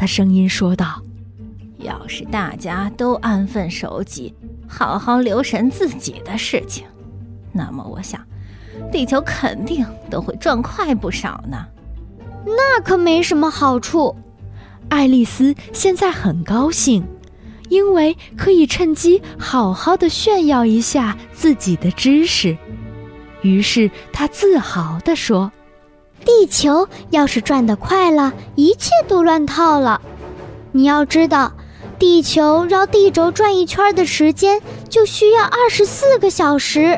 的声音说道： 要是大家都安分守己，好好留神自己的事情，那么我想地球肯定都会转快不少呢。 那可没什么好处。 爱丽丝现在很高兴，因为可以趁机好好的炫耀一下自己的知识。于是她自豪地说： 地球要是转得快了，一切都乱套了。你要知道，地球绕地轴转一圈的时间就需要24个小时。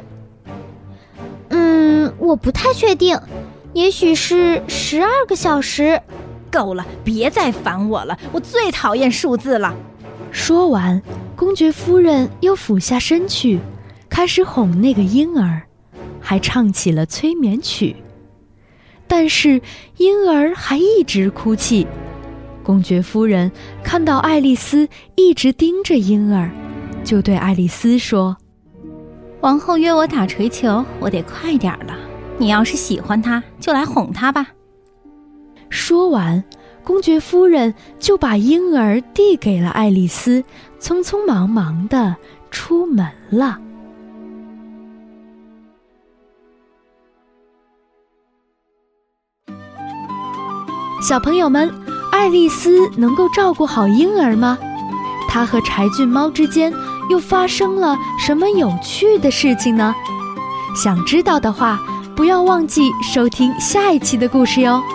我不太确定，也许是12个小时。 够了，别再烦我了，我最讨厌数字了。 说完，公爵夫人又俯下身去，开始哄那个婴儿，还唱起了催眠曲。但是婴儿还一直哭泣。公爵夫人看到爱丽丝一直盯着婴儿，就对爱丽丝说： 王后约我打锤球，我得快点了。你要是喜欢他，就来哄他吧。 说完，公爵夫人就把婴儿递给了爱丽丝，匆匆忙忙地出门了。小朋友们，爱丽丝能够照顾好婴儿吗？她和柴郡猫之间又发生了什么有趣的事情呢？想知道的话，不要忘记收听下一期的故事哟。